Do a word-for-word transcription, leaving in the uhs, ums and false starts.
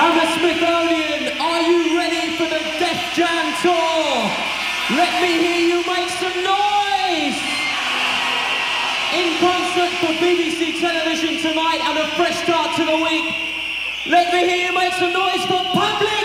Hammersmithonian, are you ready for the Def Jam Tour? Let me hear you make some noise! In concert for B B C Television tonight and a fresh start to the week, let me hear you make some noise for Public!